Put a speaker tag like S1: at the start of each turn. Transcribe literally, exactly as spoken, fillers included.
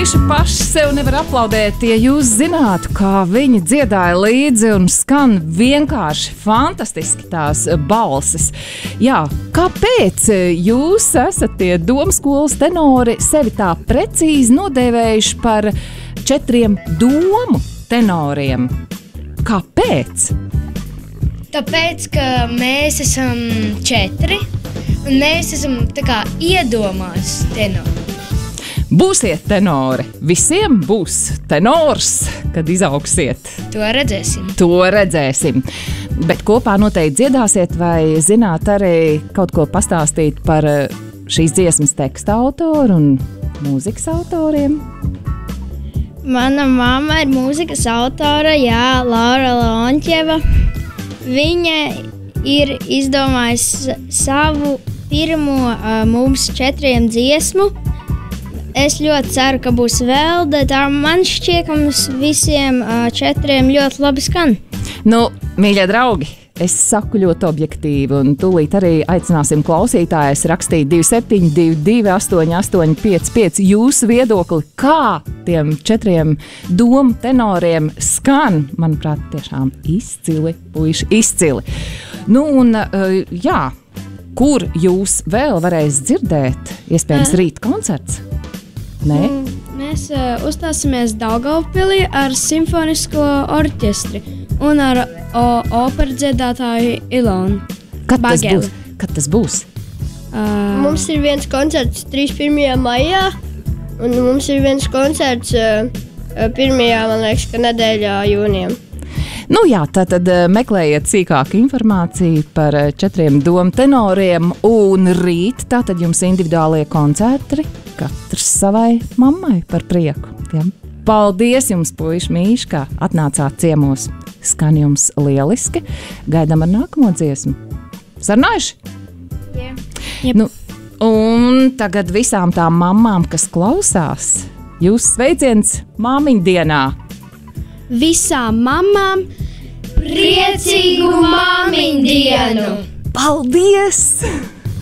S1: puiši paši sev nevar aplaudēt, ja jūs zinātu, kā viņi dziedāja līdzi un skan vienkārši fantastiski tās balses. Jā, kāpēc jūs esat tie domskolas tenori sevi tā precīzi nodēvējuši par četriem domu tenoriem? Kāpēc?
S2: Tāpēc, ka mēs esam četri, un mēs esam tā kā iedomās tenori.
S1: Būsiet tenori, visiem būs tenors, kad izaugsiet.
S2: To redzēsim.
S1: To redzēsim. Bet kopā noteikti dziedāsiet vai zināt arī kaut ko pastāstīt par šīs dziesmas teksta autoru un mūzikas autoriem?
S3: Mana mamma ir mūzikas autore, jā, Laura Leontjeva. Viņa ir izdomājusi savu pirmo uh, mums četriem dziesmu. Es ļoti ceru, ka būs vēl, bet tā man šķiet, ka mums visiem uh, četriem ļoti labi skan.
S1: Nu, mīļie draugi, es saku ļoti objektīvi, un tūlīt arī aicināsim klausītājus rakstīt divi septiņi divi divi astoņi astoņi pieci pieci jūsu viedokli, kā tiem četriem domu tenoriem skan. Manuprāt, tiešām izcili, puiši, izcili. Nu, un jā, kur jūs vēl varēs dzirdēt? Iespējams, rīt koncerts? Nē?
S3: Mēs uh, uzstāsimies Daugavpilī ar simfonisko orķestri un ar o, operu dziedātāju Ilonu.
S1: Kad tas
S3: Bageli.
S1: būs? Kad tas būs?
S3: Uh,
S4: Mums ir viens koncerts trīsdesmit pirmajā maijā, un mums ir viens koncerts uh, pirmajā, man liekas, ka nedēļā jūnijā.
S1: Nu jā, tātad meklējiet sīkāku informāciju par četriem domu tenoriem, un rīt tātad jums individuālie koncerti, katrs savai mammai par prieku. Jā. Paldies jums, puiši mīši, ka atnācāt ciemos. Skan jums lieliski. Gaidām ar nākamo dziesmu. Sarunājuši?
S3: Jā.
S1: Yep. Nu, un tagad visām tām mammām, kas klausās, jūs sveiciens māmiņu dienā.
S3: visām mamām
S2: Priecīgu māmiņu dienu!
S1: Paldies!